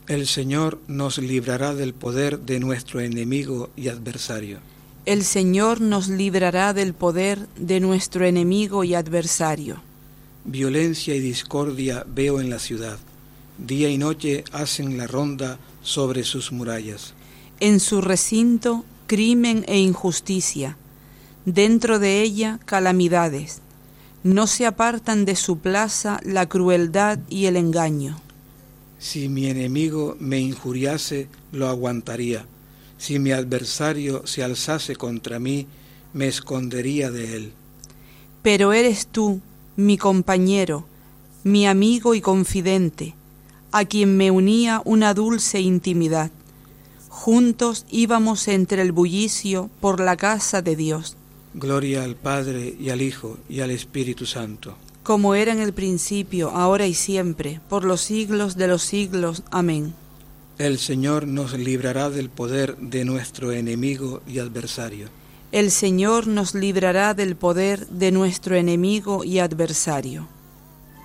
El Señor nos librará del poder de nuestro enemigo y adversario. El Señor nos librará del poder de nuestro enemigo y adversario. Violencia y discordia veo en la ciudad. Día y noche hacen la ronda sobre sus murallas. En su recinto, crimen e injusticia. Dentro de ella, calamidades. No se apartan de su plaza la crueldad y el engaño. Si mi enemigo me injuriase, lo aguantaría. Si mi adversario se alzase contra mí, me escondería de él. Pero eres tú, mi compañero, mi amigo y confidente, a quien me unía una dulce intimidad. Juntos íbamos entre el bullicio por la casa de Dios. Gloria al Padre y al Hijo y al Espíritu Santo. Como era en el principio, ahora y siempre, por los siglos de los siglos. Amén. El Señor nos librará del poder de nuestro enemigo y adversario. El Señor nos librará del poder de nuestro enemigo y adversario.